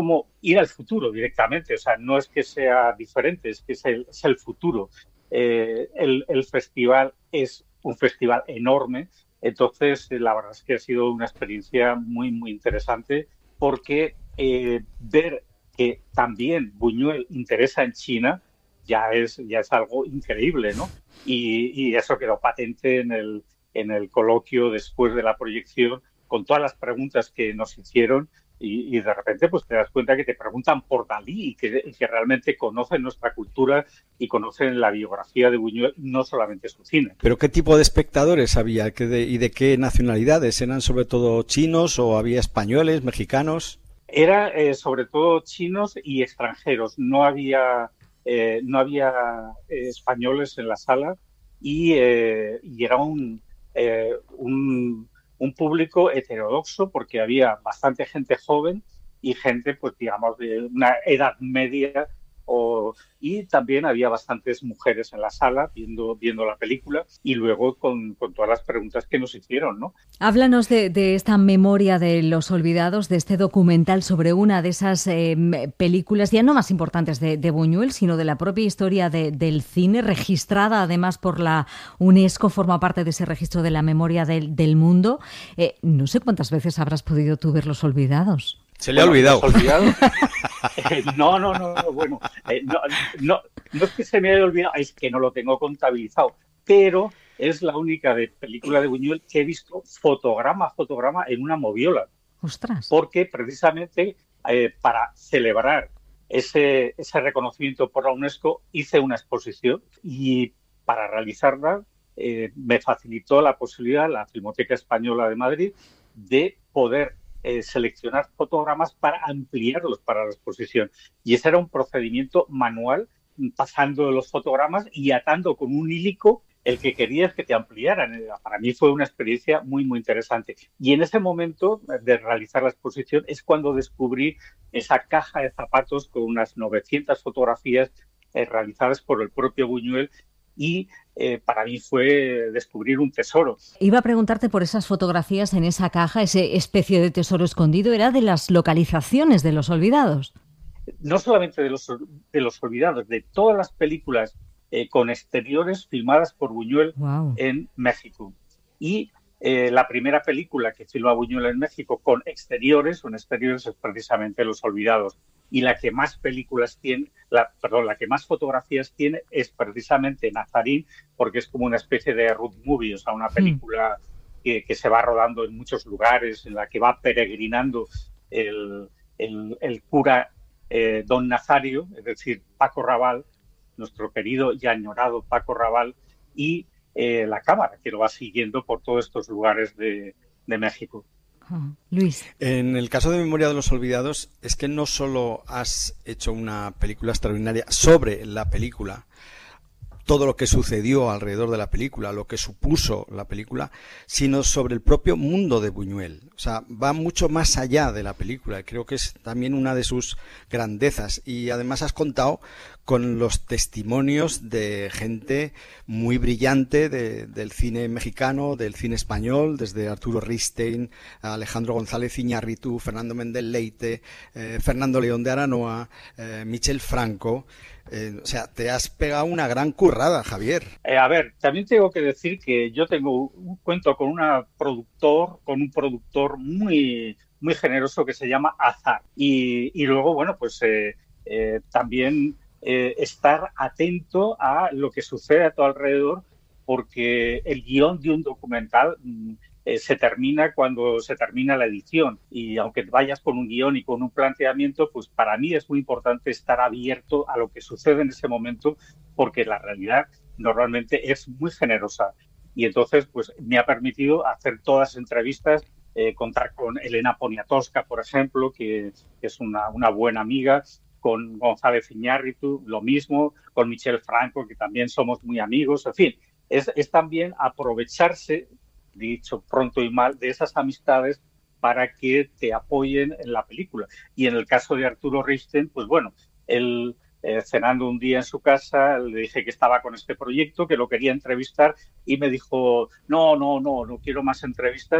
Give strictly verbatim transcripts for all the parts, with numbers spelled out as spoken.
como ir al futuro directamente, o sea, no es que sea diferente, es que es el, es el futuro. Eh, el, el festival es un festival enorme, entonces eh, la verdad es que ha sido una experiencia muy, muy interesante porque eh, ver que también Buñuel interesa en China ya es, ya es algo increíble, ¿no? Y, y eso quedó patente en el, en el coloquio después de la proyección, con todas las preguntas que nos hicieron. Y, y de repente pues te das cuenta que te preguntan por Dalí y que, y que realmente conocen nuestra cultura y conocen la biografía de Buñuel, no solamente su cine. ¿Pero qué tipo de espectadores había ¿Qué de, y de qué nacionalidades? ¿Eran sobre todo chinos o había españoles, mexicanos? Era eh, sobre todo chinos y extranjeros. No había, eh, no había eh, españoles en la sala y, eh, y era un, eh, un un público heterodoxo porque había bastante gente joven y gente, pues digamos, de una edad media, o, y también había bastantes mujeres en la sala viendo, viendo la película y luego con, con todas las preguntas que nos hicieron, ¿no? Háblanos de, de esta memoria de los olvidados, de este documental sobre una de esas eh, películas ya no más importantes de, de Buñuel, sino de la propia historia de, del cine, registrada además por la UNESCO, forma parte de ese registro de la memoria del, del mundo. Eh, no sé cuántas veces habrás podido tú ver Los Olvidados. Se le ha bueno, olvidado. olvidado. eh, no, no, no, no, bueno, eh, no, no, no es que se me haya olvidado, es que no lo tengo contabilizado, pero es la única de película de Buñuel que he visto fotograma a fotograma en una moviola. ¡Ostras! Porque precisamente eh, para celebrar ese, ese reconocimiento por la UNESCO hice una exposición y para realizarla eh, me facilitó la posibilidad la Filmoteca Española de Madrid de poder eh, seleccionar fotogramas para ampliarlos para la exposición. Y ese era un procedimiento manual, pasando los fotogramas y atando con un hílico el que querías que te ampliaran. Para mí fue una experiencia muy, muy interesante. Y en ese momento de realizar la exposición es cuando descubrí esa caja de zapatos con unas novecientas fotografías eh, realizadas por el propio Buñuel y eh, para mí fue descubrir un tesoro. Iba a preguntarte por esas fotografías en esa caja, ese especie de tesoro escondido, ¿era de las localizaciones de Los Olvidados? No solamente de los, de los olvidados, de todas las películas eh, con exteriores filmadas por Buñuel wow. en México. Y eh, la primera película que filma Buñuel en México con exteriores, con exteriores es precisamente Los Olvidados. Y la que más películas tiene, la, perdón, la que más fotografías tiene es precisamente Nazarín, porque es como una especie de road movie, o sea, una película mm. que, que se va rodando en muchos lugares, en la que va peregrinando el, el, el cura Eh, don Nazario, es decir, Paco Raval, nuestro querido y añorado Paco Raval, y eh, la cámara que lo va siguiendo por todos estos lugares de, de México. Uh, Luis. En el caso de Memoria de los Olvidados, es que no solo has hecho una película extraordinaria sobre la película, todo lo que sucedió alrededor de la película, lo que supuso la película, sino sobre el propio mundo de Buñuel. O sea, va mucho más allá de la película. Creo que es también una de sus grandezas. Y además has contado con los testimonios de gente muy brillante de, del cine mexicano, del cine español, desde Arturo Ripstein, Alejandro González Iñárritu, Fernando Méndez Leite, eh, Fernando León de Aranoa, eh, Michel Franco. Eh, o sea, te has pegado una gran currada, Javier. Eh, a ver, también tengo que decir que yo tengo un cuento con una productor, con un productor muy, muy generoso que se llama Azar. Y, y luego, bueno, pues eh, eh, también eh, estar atento a lo que sucede a tu alrededor, porque el guión de un documental mmm, eh, se termina cuando se termina la edición. Y aunque vayas con un guión y con un planteamiento, pues para mí es muy importante estar abierto a lo que sucede en ese momento, porque la realidad normalmente es muy generosa. Y entonces, pues me ha permitido hacer todas las entrevistas, eh, contar con Elena Poniatowska, por ejemplo, que, que es una, una buena amiga, con González Iñárritu, lo mismo, con Michel Franco, que también somos muy amigos. En fin, es, es también aprovecharse, dicho pronto y mal, de esas amistades para que te apoyen en la película. Y en el caso de Arturo Ripstein, pues bueno, él eh, cenando un día en su casa, le dije que estaba con este proyecto, que lo quería entrevistar y me dijo, no, no, no, no quiero más entrevistas.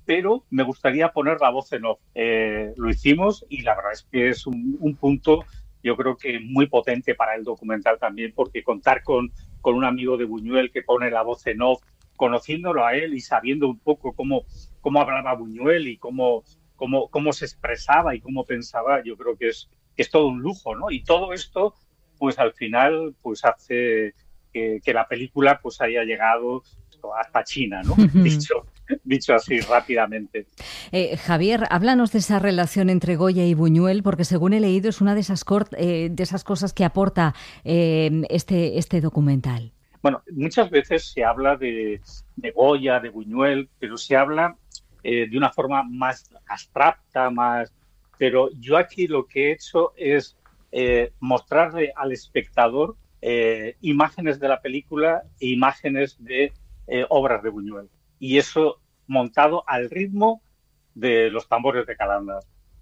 pero me gustaría poner la voz en off. Eh, lo hicimos y la verdad es que es un, un punto, yo creo que muy potente para el documental también, porque contar con, con un amigo de Buñuel que pone la voz en off, conociéndolo a él y sabiendo un poco cómo, cómo hablaba Buñuel y cómo, cómo, cómo se expresaba y cómo pensaba, yo creo que es, que es todo un lujo, ¿no? Y todo esto, pues al final, pues hace que, que la película pues haya llegado hasta China, ¿no? Dicho, dicho así rápidamente. Eh, Javier, háblanos de esa relación entre Goya y Buñuel, porque según he leído es una de esas, cort- eh, de esas cosas que aporta eh, este, este documental. Bueno, muchas veces se habla de, de Goya, de Buñuel, pero se habla eh, de una forma más abstracta, más... Pero yo aquí lo que he hecho es eh, mostrarle al espectador eh, imágenes de la película e imágenes de eh, obras de Buñuel. Y eso montado al ritmo de los tambores de Calanda.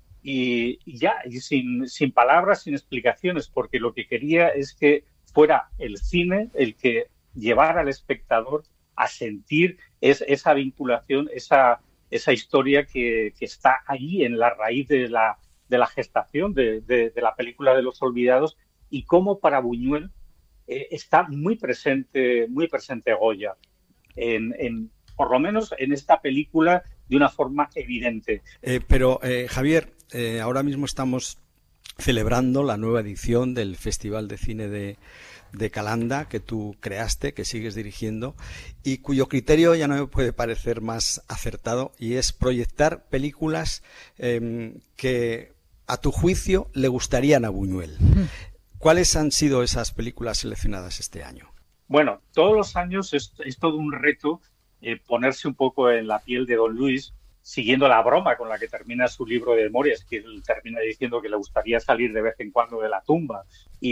Y, y ya, y sin, sin palabras, sin explicaciones, porque lo que quería es que fuera el cine el que llevara al espectador a sentir es, esa vinculación, esa, esa historia que, que está ahí en la raíz de la, de la gestación de, de, de la película de Los Olvidados, y cómo para Buñuel eh, está muy presente, muy presente Goya. En, en, por lo menos en esta película, de una forma evidente. Eh, pero, eh, Javier, eh, ahora mismo estamos celebrando la nueva edición del Festival de Cine de, de Calanda, que tú creaste, que sigues dirigiendo, y cuyo criterio ya no me puede parecer más acertado, y es proyectar películas eh, que, a tu juicio, le gustarían a Buñuel. ¿Cuáles han sido esas películas seleccionadas este año? Bueno, todos los años es, es todo un reto eh, ponerse un poco en la piel de Don Luis, siguiendo la broma con la que termina su libro de memorias, que él termina diciendo que le gustaría salir de vez en cuando de la tumba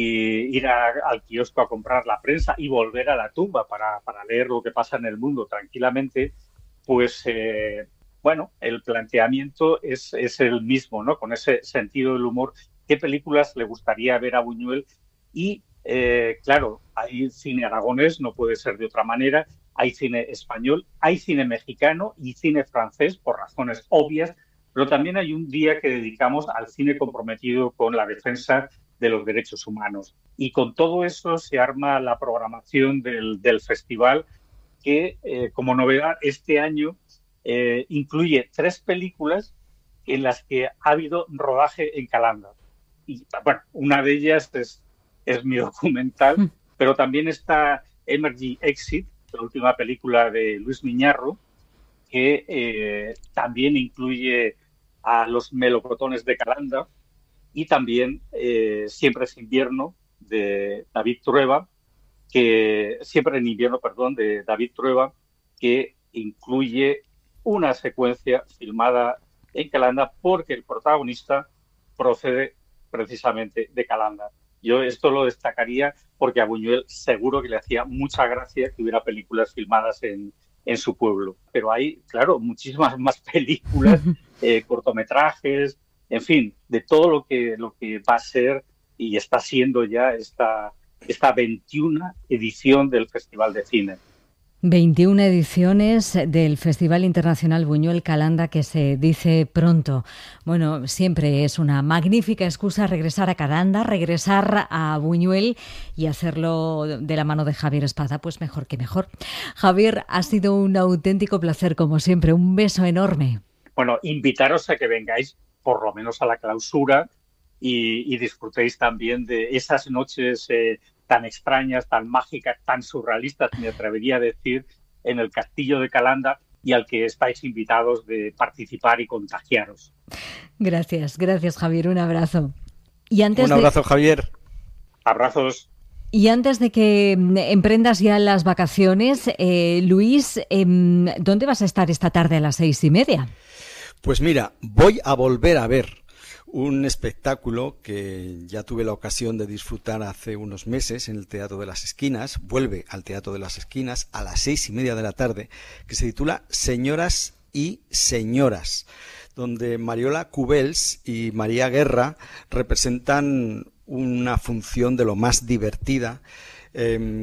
y ir a, al kiosco a comprar la prensa y volver a la tumba para, para leer lo que pasa en el mundo tranquilamente. Pues, eh, bueno, el planteamiento es, es el mismo, ¿no? Con ese sentido del humor. ¿Qué películas le gustaría ver a Buñuel? Y Eh, claro, hay cine aragonés, no puede ser de otra manera, hay cine español, hay cine mexicano y cine francés, por razones obvias, pero también hay un día que dedicamos al cine comprometido con la defensa de los derechos humanos. Y con todo eso se arma la programación del, del festival, que eh, como novedad este año eh, incluye tres películas en las que ha habido rodaje en Calanda. Y bueno, una de ellas es es mi documental, pero también está Emergency Exit, la última película de Luis Miñarro, que eh, también incluye a Los melocotones de Calanda, y también eh, Siempre es invierno, de David Trueba, que Siempre en invierno, perdón, de David Trueba, que incluye una secuencia filmada en Calanda porque el protagonista procede precisamente de Calanda. Yo esto lo destacaría porque a Buñuel seguro que le hacía mucha gracia que hubiera películas filmadas en, en su pueblo. Pero hay, claro, muchísimas más películas, eh, cortometrajes, en fin, de todo lo que, lo que va a ser y está siendo ya esta, esta veintiuna edición del Festival de Cine. veintiuna ediciones del Festival Internacional Buñuel Calanda, que se dice pronto. Bueno, siempre es una magnífica excusa regresar a Calanda, regresar a Buñuel y hacerlo de la mano de Javier Espada, pues mejor que mejor. Javier, ha sido un auténtico placer, como siempre. Un beso enorme. Bueno, invitaros a que vengáis por lo menos a la clausura y, y disfrutéis también de esas noches eh, tan extrañas, tan mágicas, tan surrealistas, me atrevería a decir, en el Castillo de Calanda, y al que estáis invitados de participar y contagiaros. Gracias, gracias Javier, un abrazo. Y antes un abrazo de... Javier. Abrazos. Y antes de que emprendas ya las vacaciones, eh, Luis, eh, ¿dónde vas a estar esta tarde a las seis y media? Pues mira, voy a volver a ver un espectáculo que ya tuve la ocasión de disfrutar hace unos meses en el Teatro de las Esquinas. Vuelve al Teatro de las Esquinas a las seis y media de la tarde, que se titula Señoras y Señoras, donde Mariola Cubels y María Guerra representan una función de lo más divertida, eh,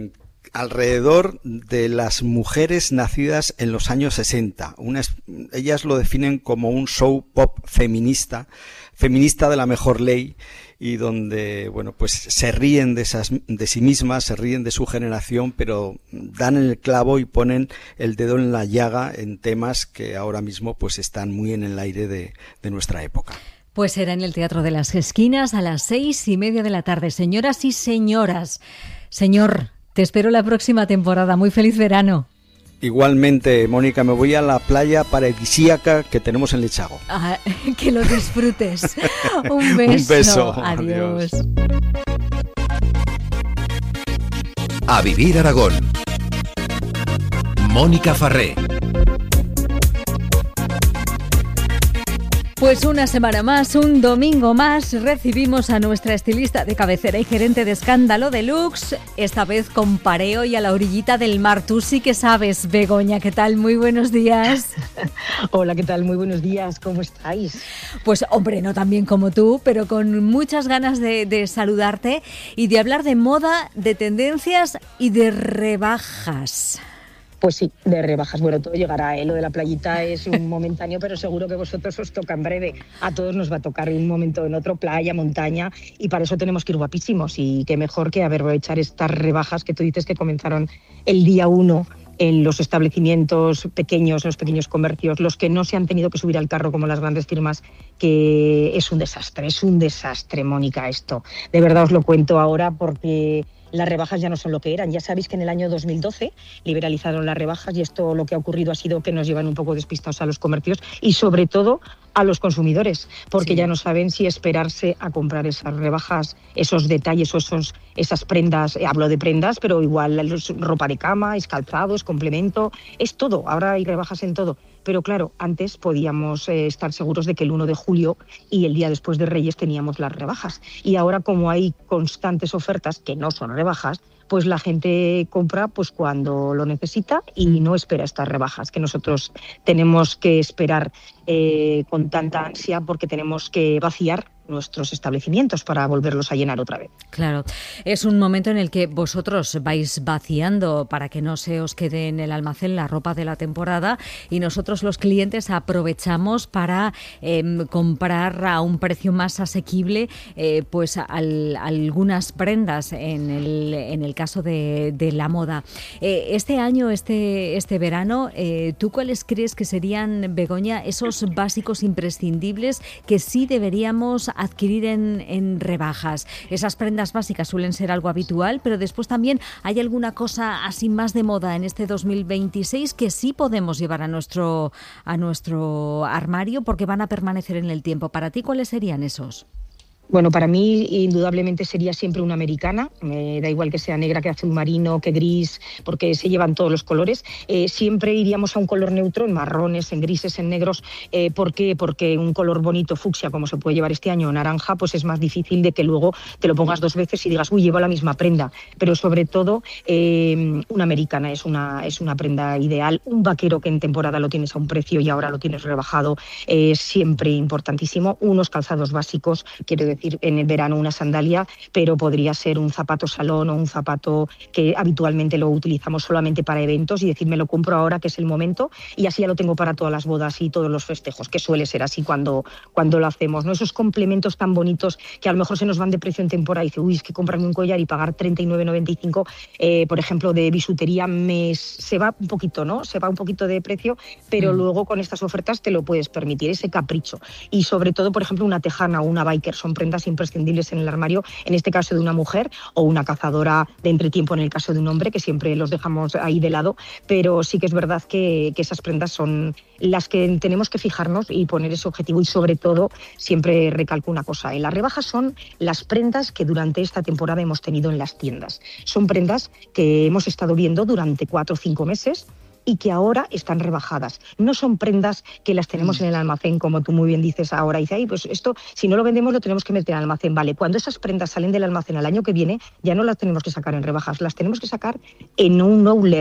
alrededor de las mujeres nacidas en los años sesenta. Una, ellas lo definen como un show pop feminista, feminista de la mejor ley, y donde, bueno, pues se ríen de esas, de sí mismas, se ríen de su generación, pero dan el clavo y ponen el dedo en la llaga en temas que ahora mismo pues están muy en el aire de, de nuestra época. Pues será en el Teatro de las Esquinas a las seis y media de la tarde. Señoras y señoras, señor, te espero la próxima temporada. Muy feliz verano. Igualmente, Mónica, me voy a la playa paradisíaca que tenemos en Lechago. Ah, que lo disfrutes. Un beso. Un beso. Adiós. Adiós. A Vivir Aragón. Mónica Farré. Pues una semana más, un domingo más, recibimos a nuestra estilista de cabecera y gerente de Escándalo Deluxe, esta vez con pareo y a la orillita del mar. Tú sí que sabes, Begoña, ¿qué tal? Muy buenos días. Hola, ¿qué tal? Muy buenos días, ¿cómo estáis? Pues hombre, no tan bien como tú, pero con muchas ganas de, de saludarte y de hablar de moda, de tendencias y de rebajas. Pues sí, de rebajas. Bueno, todo llegará, ¿eh? Lo de la playita es un momentáneo, pero seguro que vosotros os toca en breve. A todos nos va a tocar un momento en otro, playa, montaña, y para eso tenemos que ir guapísimos. Y qué mejor que aprovechar estas rebajas que tú dices que comenzaron el día uno en los establecimientos pequeños, los pequeños comercios, los que no se han tenido que subir al carro como las grandes firmas, que es un desastre, es un desastre, Mónica, esto. De verdad os lo cuento ahora porque las rebajas ya no son lo que eran. Ya sabéis que en el año dos mil doce liberalizaron las rebajas y esto lo que ha ocurrido ha sido que nos llevan un poco despistados a los comercios y sobre todo a los consumidores, porque sí, ya no saben si esperarse a comprar esas rebajas, esos detalles o esos, esas prendas. Hablo de prendas, pero igual es ropa de cama, es calzado, es complemento, es todo. Ahora hay rebajas en todo. Pero claro, antes podíamos eh, estar seguros de que el uno de julio y el día después de Reyes teníamos las rebajas. Y ahora, como hay constantes ofertas que no son rebajas, pues la gente compra pues cuando lo necesita y no espera estas rebajas que nosotros tenemos que esperar eh, con tanta ansia porque tenemos que vaciar nuestros establecimientos para volverlos a llenar otra vez. Claro, es un momento en el que vosotros vais vaciando para que no se os quede en el almacén la ropa de la temporada y nosotros los clientes aprovechamos para eh, comprar a un precio más asequible eh, pues al, algunas prendas en el, en el caso de, de la moda. Eh, este año, este, este verano, eh, ¿tú cuáles crees que serían, Begoña, esos básicos imprescindibles que sí deberíamos adquirir en, en rebajas? Esas prendas básicas suelen ser algo habitual, pero después también hay alguna cosa así más de moda en este dos mil veintiséis que sí podemos llevar a nuestro, a nuestro armario porque van a permanecer en el tiempo. ¿Para ti cuáles serían esos? Bueno, para mí indudablemente sería siempre una americana, me da igual que sea negra, que azul marino, que gris, porque se llevan todos los colores. Eh, siempre iríamos a un color neutro, en marrones, en grises, en negros. Eh, ¿Por qué? Porque un color bonito, fucsia, como se puede llevar este año, naranja, pues es más difícil de que luego te lo pongas dos veces y digas, uy, llevo la misma prenda. Pero sobre todo, eh, una americana es una, es una prenda ideal. Un vaquero que en temporada lo tienes a un precio y ahora lo tienes rebajado, es eh, siempre importantísimo. Unos calzados básicos, quiero decir, en el verano una sandalia, pero podría ser un zapato salón o un zapato que habitualmente lo utilizamos solamente para eventos y decir, me lo compro ahora que es el momento y así ya lo tengo para todas las bodas y todos los festejos, que suele ser así cuando, cuando lo hacemos, ¿no? Esos complementos tan bonitos que a lo mejor se nos van de precio en temporada y dice, uy, es que comprarme un collar y pagar treinta y nueve noventa y cinco, eh, por ejemplo, de bisutería, me, se va un poquito, ¿no? Se va un poquito de precio, pero mm. luego con estas ofertas te lo puedes permitir, ese capricho. Y sobre todo, por ejemplo, una tejana o una biker son prendas imprescindibles en el armario, en este caso de una mujer, o una cazadora de entretiempo en el caso de un hombre, que siempre los dejamos ahí de lado, pero sí que es verdad que, que esas prendas son las que tenemos que fijarnos y poner ese objetivo y sobre todo, siempre recalco una cosa, ¿eh? Las rebajas son las prendas que durante esta temporada hemos tenido en las tiendas. Son prendas que hemos estado viendo durante cuatro o cinco meses y que ahora están rebajadas. No son prendas que las tenemos en el almacén, como tú muy bien dices ahora. Y dice, ay, pues esto, si no lo vendemos, lo tenemos que meter en el almacén. Vale, cuando esas prendas salen del almacén al año que viene, ya no las tenemos que sacar en rebajas, las tenemos que sacar en un outlet,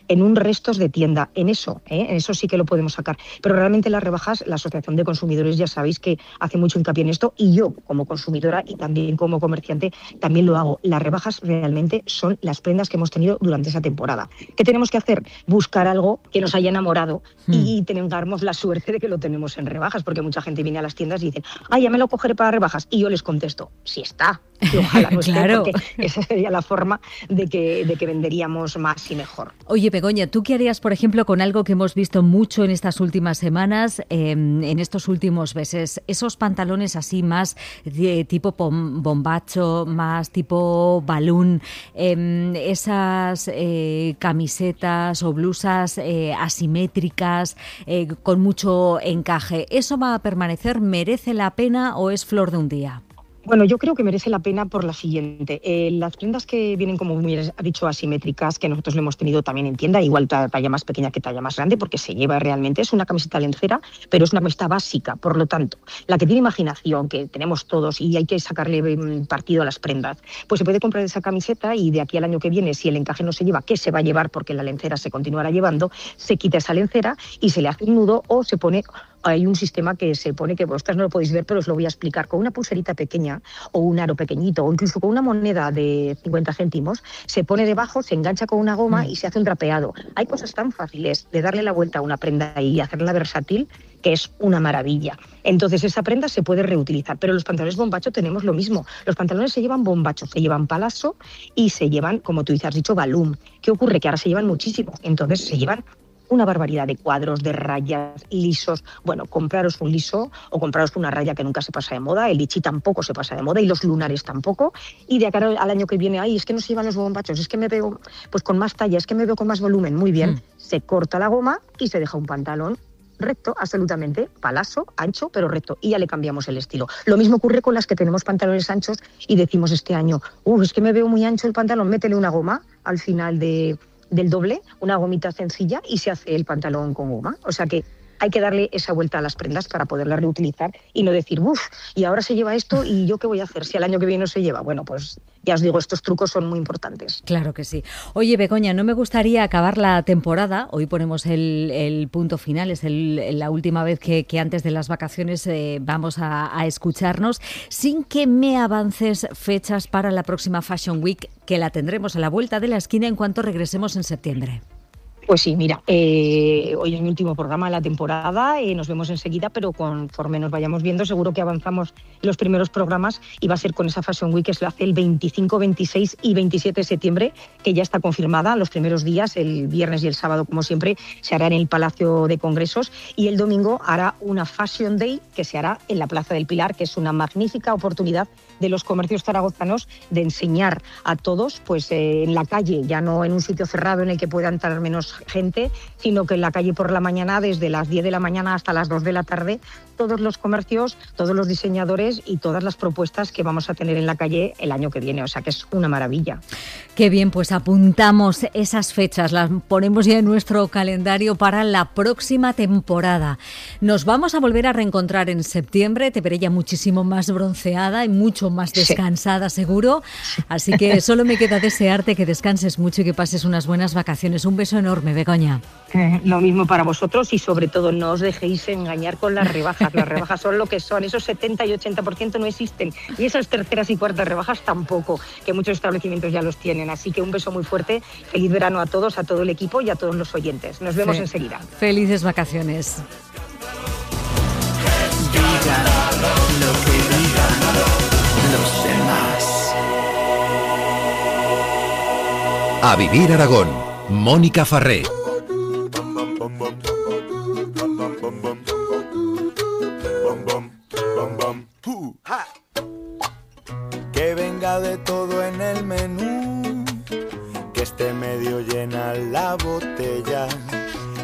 en un restos de tienda, en eso, ¿eh? en eso sí que lo podemos sacar. Pero realmente las rebajas, la Asociación de Consumidores ya sabéis que hace mucho hincapié en esto, y yo como consumidora y también como comerciante también lo hago. Las rebajas realmente son las prendas que hemos tenido durante esa temporada. ¿Qué tenemos que hacer? Buscar algo que nos haya enamorado mm. y tengamos la suerte de que lo tenemos en rebajas, porque mucha gente viene a las tiendas y dice, ah, ya me lo cogeré para rebajas, y yo les contesto, sí está. Y ojalá no esté, claro. porque esa sería la forma de que, de que venderíamos más y mejor. Oye, Begoña, ¿tú qué harías, por ejemplo, con algo que hemos visto mucho en estas últimas semanas, eh, en estos últimos meses? Esos pantalones así más de tipo bombacho, más tipo balloon, eh, esas eh, camisetas o blusas eh, asimétricas, eh, con mucho encaje. ¿Eso va a permanecer? ¿Merece la pena o es flor de un día? Bueno, yo creo que merece la pena por la siguiente. Eh, las prendas que vienen, como muy ha dicho, asimétricas, que nosotros lo hemos tenido también en tienda, igual talla más pequeña que talla más grande, porque se lleva realmente, es una camiseta lencera, pero es una camiseta básica. Por lo tanto, la que tiene imaginación, que tenemos todos y hay que sacarle partido a las prendas, pues se puede comprar esa camiseta y de aquí al año que viene, si el encaje no se lleva, ¿qué se va a llevar? Porque la lencera se continuará llevando, se quita esa lencera y se le hace un nudo o se pone... Hay un sistema que se pone, que vosotras no lo podéis ver, pero os lo voy a explicar, con una pulserita pequeña o un aro pequeñito o incluso con una moneda de cincuenta céntimos, se pone debajo, se engancha con una goma y se hace un drapeado. Hay cosas tan fáciles de darle la vuelta a una prenda y hacerla versátil que es una maravilla. Entonces esa prenda se puede reutilizar, pero los pantalones bombacho tenemos lo mismo. Los pantalones se llevan bombacho, se llevan palazo y se llevan, como tú has dicho, balloon. ¿Qué ocurre? Que ahora se llevan muchísimo, entonces se llevan una barbaridad de cuadros, de rayas, lisos. Bueno, compraros un liso o compraros una raya que nunca se pasa de moda, el lichi tampoco se pasa de moda y los lunares tampoco. Y de acá al año que viene, ay, es que no se llevan los bombachos, es que me veo pues con más talla, es que me veo con más volumen. Muy bien, mm. se corta la goma y se deja un pantalón recto, absolutamente, palazo, ancho, pero recto, y ya le cambiamos el estilo. Lo mismo ocurre con las que tenemos pantalones anchos y decimos este año, uh, es que me veo muy ancho el pantalón, métele una goma al final de... del doble, una gomita sencilla y se hace el pantalón con goma. O sea que hay que darle esa vuelta a las prendas para poderlas reutilizar y no decir, uff, y ahora se lleva esto y yo qué voy a hacer si al año que viene no se lleva. Bueno, pues ya os digo, estos trucos son muy importantes. Claro que sí. Oye, Begoña, no me gustaría acabar la temporada, hoy ponemos el, el punto final, es el, la última vez que, que antes de las vacaciones eh, vamos a, a escucharnos, sin que me avances fechas para la próxima Fashion Week, que la tendremos a la vuelta de la esquina en cuanto regresemos en septiembre. Pues sí, mira, eh, hoy es mi último programa de la temporada, eh, nos vemos enseguida, pero conforme nos vayamos viendo seguro que avanzamos los primeros programas y va a ser con esa Fashion Week que se hace el veinticinco, veintiséis y veintisiete de septiembre, que ya está confirmada los primeros días, el viernes y el sábado como siempre, se hará en el Palacio de Congresos y el domingo hará una Fashion Day que se hará en la Plaza del Pilar, que es una magnífica oportunidad de los comercios zaragozanos de enseñar a todos pues eh, en la calle, ya no en un sitio cerrado en el que pueda entrar menos gente, sino que en la calle por la mañana, desde las diez de la mañana hasta las dos de la tarde, todos los comercios, todos los diseñadores y todas las propuestas que vamos a tener en la calle el año que viene, o sea que es una maravilla. Qué bien, pues apuntamos esas fechas, las ponemos ya en nuestro calendario para la próxima temporada. Nos vamos a volver a reencontrar en septiembre, te veré ya muchísimo más bronceada y mucho más descansada, sí. seguro, así que solo me queda desearte que descanses mucho y que pases unas buenas vacaciones. Un beso enorme, Begoña. Eh, lo mismo para vosotros y sobre todo no os dejéis engañar con las rebajas. Las rebajas son lo que son, esos setenta y ochenta por ciento no existen y esas terceras y cuartas rebajas tampoco, que muchos establecimientos ya los tienen. Así que un beso muy fuerte, feliz verano a todos, a todo el equipo y a todos los oyentes. Nos vemos sí. enseguida. Felices vacaciones. Digan lo que digan los demás. A Vivir Aragón, Mónica Farré. Que venga de todo en el menú, que esté medio llena la botella, que me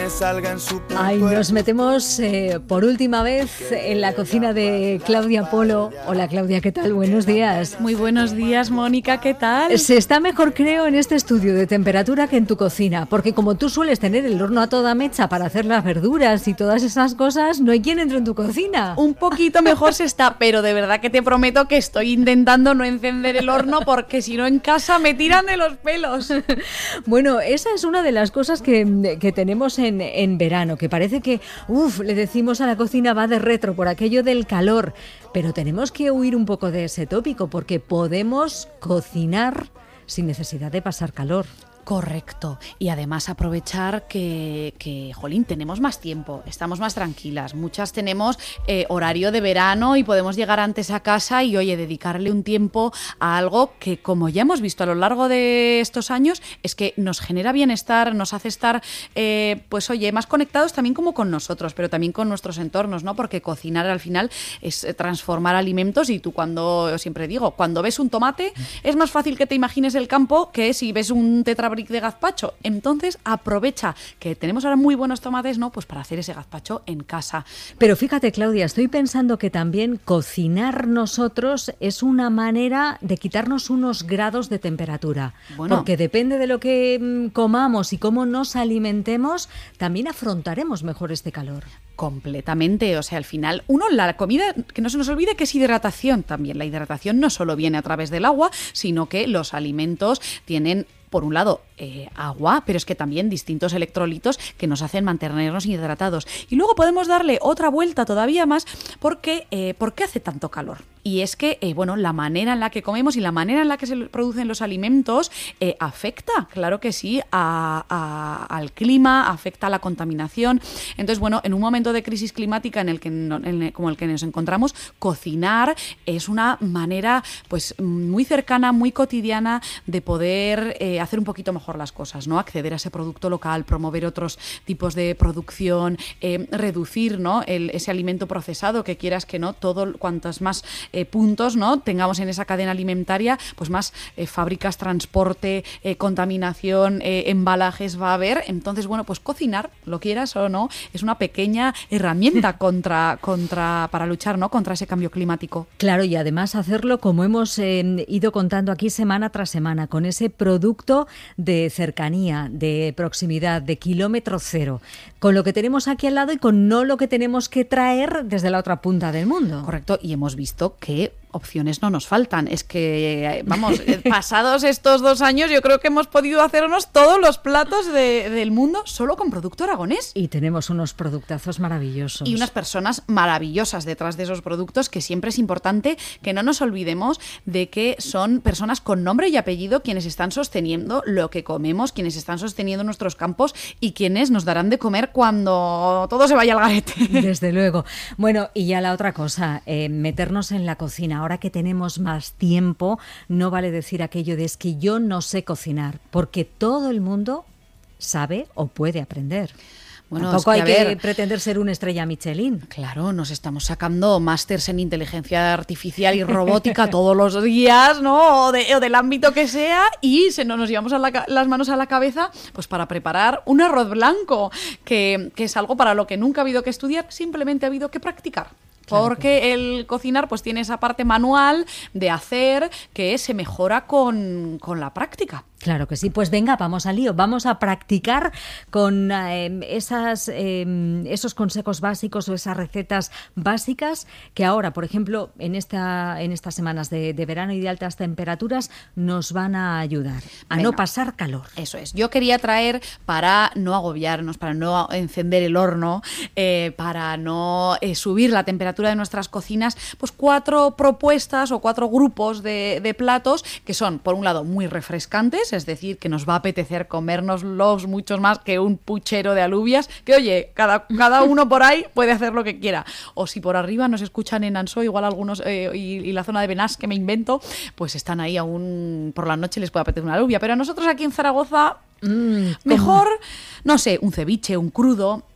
me salga en su punto. Ay, nos metemos eh, por última vez en la cocina de Claudia Polo. Hola Claudia, ¿qué tal? Buenos días. Muy buenos días, Mónica, ¿qué tal? Se está mejor, creo, en este estudio de temperatura que en tu cocina, porque como tú sueles tener el horno a toda mecha para hacer las verduras y todas esas cosas, no hay quien entre en tu cocina. Un poquito mejor se está, pero de verdad que te prometo que estoy intentando no encender el horno porque si no en casa me tiran de los pelos. Bueno, esa es una de las cosas que, que tenemos en, en verano, que parece que, uff, le decimos a la cocina va de retro por aquello del calor, pero tenemos que huir un poco de ese tópico porque podemos cocinar sin necesidad de pasar calor. Correcto, y además aprovechar que, que, jolín, tenemos más tiempo, estamos más tranquilas, muchas tenemos eh, horario de verano y podemos llegar antes a casa y, oye, dedicarle un tiempo a algo que, como ya hemos visto a lo largo de estos años, es que nos genera bienestar, nos hace estar, eh, pues, oye, más conectados también como con nosotros, pero también con nuestros entornos, ¿no? Porque cocinar al final es transformar alimentos y tú cuando, siempre digo, cuando ves un tomate es más fácil que te imagines el campo que si ves un tetrabric de gazpacho. Entonces aprovecha que tenemos ahora muy buenos tomates, ¿no? Pues para hacer ese gazpacho en casa. Pero fíjate, Claudia, estoy pensando que también cocinar nosotros es una manera de quitarnos unos grados de temperatura. Bueno, porque depende de lo que comamos y cómo nos alimentemos, también afrontaremos mejor este calor. Completamente, o sea, al final, uno, la comida, que no se nos olvide que es hidratación también. La hidratación no solo viene a través del agua, sino que los alimentos tienen, por un lado, eh, agua, pero es que también distintos electrolitos que nos hacen mantenernos hidratados. Y luego podemos darle otra vuelta todavía más porque, eh, ¿por qué hace tanto calor? Y es que, eh, bueno, la manera en la que comemos y la manera en la que se producen los alimentos eh, afecta, claro que sí, a, a, al clima, afecta a la contaminación. Entonces, bueno, en un momento de crisis climática en el que no, en el, como el que nos encontramos, cocinar es una manera, pues, muy cercana, muy cotidiana de poder eh, hacer un poquito mejor las cosas, ¿no? Acceder a ese producto local, promover otros tipos de producción, eh, reducir, ¿no? El, ese alimento procesado, que quieras que no, todo cuantos más eh, puntos, ¿no? tengamos en esa cadena alimentaria, pues más eh, fábricas, transporte, eh, contaminación, eh, embalajes va a haber. Entonces, bueno, pues cocinar, lo quieras o no, es una pequeña herramienta contra, contra para luchar, ¿no? contra ese cambio climático. Claro, y además hacerlo como hemos eh, ido contando aquí semana tras semana, con ese producto de cercanía, de proximidad, de kilómetro cero, con lo que tenemos aquí al lado y con no lo que tenemos que traer desde la otra punta del mundo. Correcto, y hemos visto que opciones no nos faltan. Es que, vamos, pasados estos dos años yo creo que hemos podido hacernos todos los platos de, del mundo solo con producto aragonés. Y tenemos unos productazos maravillosos. Y unas personas maravillosas detrás de esos productos, que siempre es importante que no nos olvidemos de que son personas con nombre y apellido quienes están sosteniendo lo que comemos, quienes están sosteniendo nuestros campos y quienes nos darán de comer cuando todo se vaya al garete. Desde luego. Bueno, y ya la otra cosa, eh, meternos en la cocina. Ahora que tenemos más tiempo, no vale decir aquello de es que yo no sé cocinar, porque todo el mundo sabe o puede aprender. Bueno, Tampoco es que, hay que ver, pretender ser una estrella Michelin. Claro, nos estamos sacando másters en inteligencia artificial y robótica todos los días, ¿no? O, de, o del ámbito que sea, y se nos, nos llevamos a la, las manos a la cabeza pues para preparar un arroz blanco, que, que es algo para lo que nunca ha habido que estudiar, simplemente ha habido que practicar. Claro, porque que... el cocinar pues tiene esa parte manual de hacer que se mejora con, con la práctica. Claro que sí, pues venga, vamos al lío, vamos a practicar con eh, esas, eh, esos consejos básicos o esas recetas básicas que ahora, por ejemplo, en esta en estas semanas de, de verano y de altas temperaturas nos van a ayudar a venga, no pasar calor. Eso es, yo quería traer, para no agobiarnos, para no encender el horno, eh, para no eh, subir la temperatura de nuestras cocinas, pues cuatro propuestas o cuatro grupos de, de platos que son, por un lado, muy refrescantes, es decir, que nos va a apetecer comérnoslos muchos más que un puchero de alubias, que oye, cada, cada uno por ahí puede hacer lo que quiera. O si por arriba nos escuchan en Ansó, igual algunos, eh, y, y la zona de Benás, que me invento, pues están ahí aún por la noche, les puede apetecer una alubia. Pero a nosotros aquí en Zaragoza, mm, mejor, no sé, un ceviche, un crudo.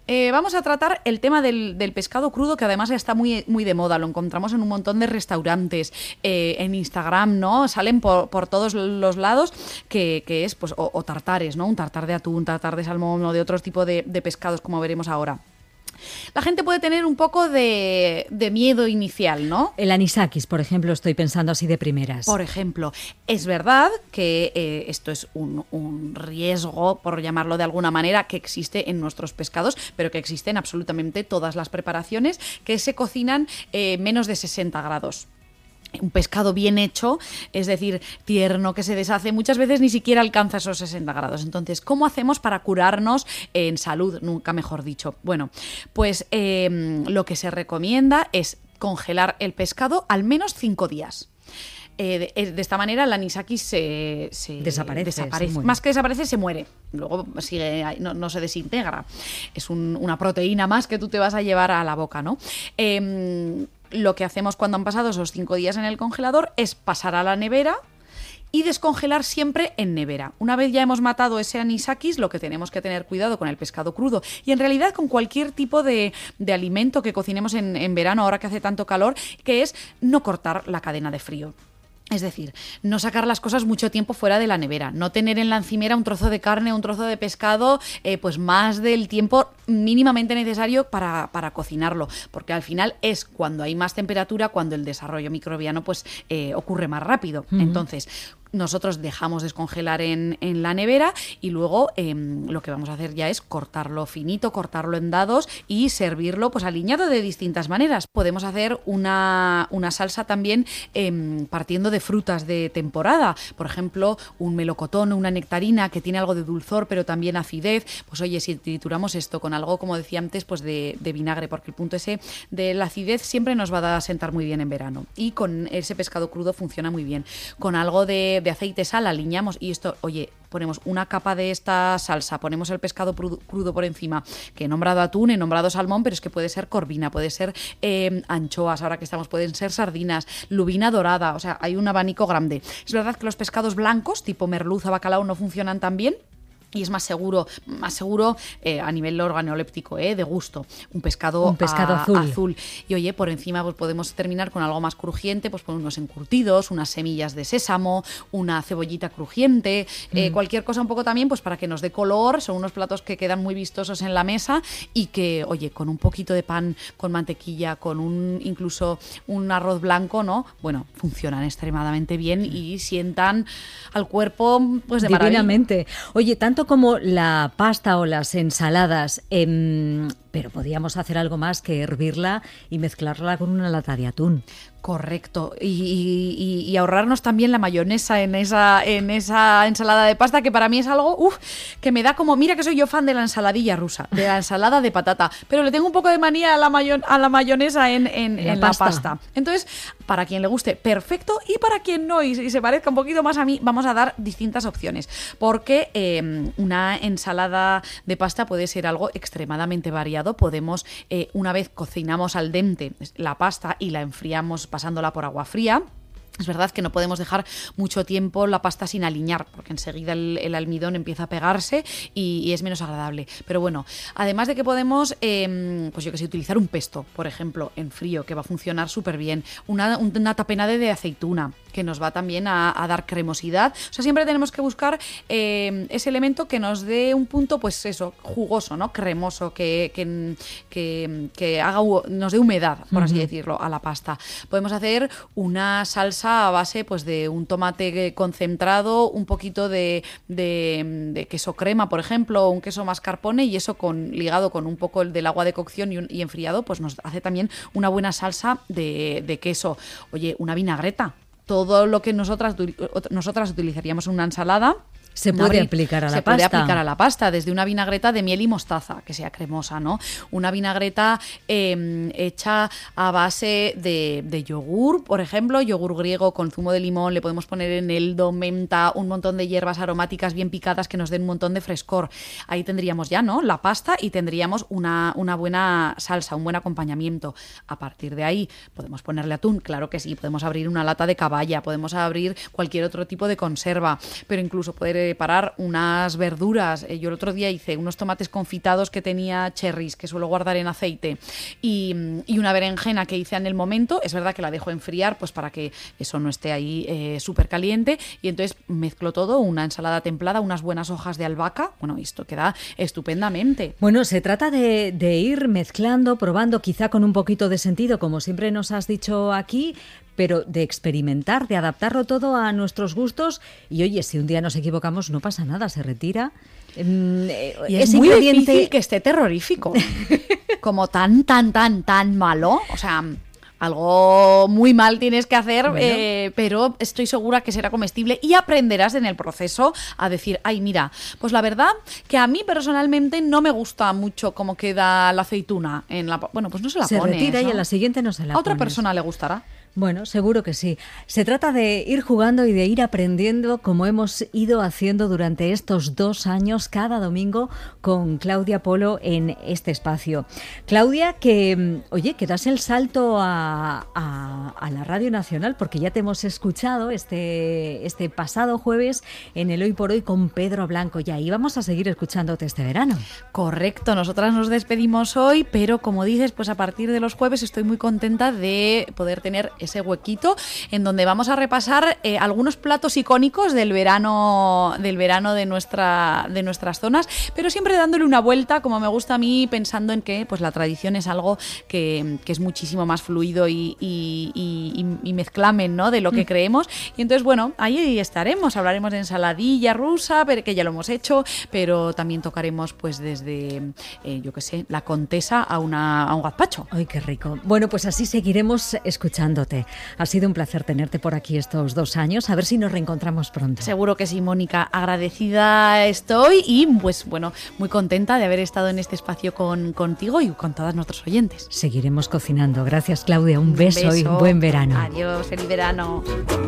eh, vamos a tratar el tema del, del pescado crudo, que además está muy, muy de moda. Lo encontramos en un montón de restaurantes, eh, en Instagram, ¿no? Salen por, por todos los lados, que, que es, pues, o, o tartares, ¿no? Un tartar de atún, tartar de salmón o de otros tipos de, de pescados, como veremos ahora. La gente puede tener un poco de, de miedo inicial, ¿no? El anisakis, por ejemplo, estoy pensando así de primeras. Por ejemplo, es verdad que eh, esto es un, un riesgo, por llamarlo de alguna manera, que existe en nuestros pescados, pero que existe en absolutamente todas las preparaciones que se cocinan eh, menos de sesenta grados. Un pescado bien hecho, es decir, tierno, que se deshace, muchas veces ni siquiera alcanza esos sesenta grados. Entonces, ¿cómo hacemos para curarnos en salud? Nunca mejor dicho. Bueno, pues eh, lo que se recomienda es congelar el pescado al menos cinco días. Eh, de, de esta manera el anisakis se, se desaparece, desaparece. Se más que desaparece, se muere. Luego sigue, no, no se desintegra. Es un, una proteína más que tú te vas a llevar a la boca, ¿no? Eh, Lo que hacemos cuando han pasado esos cinco días en el congelador es pasar a la nevera y descongelar siempre en nevera. Una vez ya hemos matado ese anisakis, lo que tenemos que tener cuidado con el pescado crudo y en realidad con cualquier tipo de, de alimento que cocinemos en, en verano, ahora que hace tanto calor, que es no cortar la cadena de frío. Es decir, no sacar las cosas mucho tiempo fuera de la nevera, no tener en la encimera un trozo de carne, un trozo de pescado, eh, pues más del tiempo mínimamente necesario para, para cocinarlo, porque al final es cuando hay más temperatura, cuando el desarrollo microbiano pues eh, ocurre más rápido. Uh-huh. Entonces, nosotros dejamos descongelar en, en la nevera y luego eh, lo que vamos a hacer ya es cortarlo finito, cortarlo en dados y servirlo pues aliñado de distintas maneras. Podemos hacer una, una salsa también eh, partiendo de frutas de temporada, por ejemplo un melocotón o una nectarina que tiene algo de dulzor pero también acidez. Pues oye, si trituramos esto con algo, como decía antes, pues de, de vinagre, porque el punto ese de la acidez siempre nos va a sentar muy bien en verano y con ese pescado crudo funciona muy bien. Con algo de de aceite, sal, aliñamos y esto, oye, ponemos una capa de esta salsa, ponemos el pescado crudo por encima, que he nombrado atún, he nombrado salmón, pero es que puede ser corvina, puede ser eh, anchoas, ahora que estamos, pueden ser sardinas, lubina dorada, o sea, hay un abanico grande. Es verdad que los pescados blancos, tipo merluza, bacalao, no funcionan tan bien. Y es más seguro, más seguro eh, a nivel organoléptico, eh, de gusto. Un pescado, un pescado a, azul. azul. Y oye, por encima pues podemos terminar con algo más crujiente, pues con unos encurtidos, unas semillas de sésamo, una cebollita crujiente, mm. eh, cualquier cosa un poco también, pues para que nos dé color. Son unos platos que quedan muy vistosos en la mesa y que, oye, con un poquito de pan, con mantequilla, con un incluso un arroz blanco, ¿no? Bueno, funcionan extremadamente bien y sientan al cuerpo pues de divinamente. Maravilla. Oye, tanto como la pasta o las ensaladas, eh, pero podíamos hacer algo más que hervirla y mezclarla con una lata de atún. Correcto. Y, y, y ahorrarnos también la mayonesa en esa, en esa ensalada de pasta, que para mí es algo uf, que me da como... Mira que soy yo fan de la ensaladilla rusa, de la ensalada de patata, pero le tengo un poco de manía a la, mayo, a la mayonesa en, en, la, en pasta. la pasta. Entonces, para quien le guste, perfecto, y para quien no, y, y se parezca un poquito más a mí, vamos a dar distintas opciones, porque eh, una ensalada de pasta puede ser algo extremadamente variado. Podemos, eh, una vez cocinamos al dente la pasta y la enfriamos pasándola por agua fría. Es verdad que no podemos dejar mucho tiempo la pasta sin aliñar, porque enseguida el, el almidón empieza a pegarse y, y es menos agradable. Pero bueno, además de que podemos, eh, pues yo que sé, utilizar un pesto, por ejemplo, en frío, que va a funcionar súper bien. Una, una tapenade de aceituna, que nos va también a, a dar cremosidad. O sea, siempre tenemos que buscar eh, ese elemento que nos dé un punto, pues eso, jugoso, ¿no? Cremoso, que, que, que, que haga, nos dé humedad, por así uh-huh. decirlo, a la pasta. Podemos hacer una salsa a base pues de un tomate concentrado, un poquito de, de, de queso crema, por ejemplo, o un queso mascarpone, y eso con, ligado con un poco del agua de cocción y, un, y enfriado, pues nos hace también una buena salsa de, de queso. Oye, una vinagreta. Todo lo que nosotras, nosotras utilizaríamos en una ensalada se puede abrir, aplicar a la se pasta. Se puede aplicar a la pasta, desde una vinagreta de miel y mostaza, que sea cremosa, ¿no? Una vinagreta eh, hecha a base de, de yogur, por ejemplo, yogur griego con zumo de limón, le podemos poner eneldo, menta, un montón de hierbas aromáticas bien picadas que nos den un montón de frescor. Ahí tendríamos ya, ¿no?, la pasta, y tendríamos una, una buena salsa, un buen acompañamiento. A partir de ahí, ¿podemos ponerle atún? Claro que sí. Podemos abrir una lata de caballa, podemos abrir cualquier otro tipo de conserva, pero incluso poder preparar unas verduras. Eh, yo el otro día hice unos tomates confitados que tenía cherries, que suelo guardar en aceite, y, y una berenjena que hice en el momento. Es verdad que la dejo enfriar pues para que eso no esté ahí eh, súper caliente, y entonces mezclo todo, una ensalada templada, unas buenas hojas de albahaca. Bueno, esto queda estupendamente. Bueno, se trata de, de ir mezclando, probando, quizá con un poquito de sentido, como siempre nos has dicho aquí, pero de experimentar, de adaptarlo todo a nuestros gustos. Y oye, si un día nos equivocamos, no pasa nada, se retira. Y es muy ingrediente... difícil que esté terrorífico, como tan, tan, tan, tan malo. O sea, algo muy mal tienes que hacer, bueno. eh, pero estoy segura que será comestible y aprenderás en el proceso a decir, ay, mira, pues la verdad que a mí personalmente no me gusta mucho cómo queda la aceituna en la... Bueno, pues no se la se pones, retira, ¿no? Y a la siguiente no se la A otra pones. persona le gustará. Bueno, seguro que sí. Se trata de ir jugando y de ir aprendiendo, como hemos ido haciendo durante estos dos años, cada domingo, con Claudia Polo en este espacio. Claudia, que, oye, que das el salto a, a, a la Radio Nacional, porque ya te hemos escuchado este, este pasado jueves en el Hoy por Hoy con Pedro Blanco, y ahí vamos a seguir escuchándote este verano. Correcto, nosotras nos despedimos hoy, pero como dices, pues a partir de los jueves estoy muy contenta de poder tener ese huequito en donde vamos a repasar eh, algunos platos icónicos del verano del verano de nuestra de nuestras zonas, pero siempre dándole una vuelta, como me gusta a mí, pensando en que pues la tradición es algo que, que es muchísimo más fluido y, y, y, y mezclamen, ¿no?, de lo que mm. creemos. Y entonces, bueno, ahí estaremos, hablaremos de ensaladilla rusa, que ya lo hemos hecho, pero también tocaremos pues desde, eh, yo qué sé, la Contesa a, una, a un gazpacho. ¡Ay, qué rico! Bueno, pues así seguiremos escuchándote. Ha sido un placer tenerte por aquí estos dos años. A ver si nos reencontramos pronto. Seguro que sí, Mónica. Agradecida estoy y, pues bueno, muy contenta de haber estado en este espacio con, contigo y con todos nuestros oyentes. Seguiremos cocinando. Gracias, Claudia. Un beso, un beso y un buen verano. Adiós, feliz verano.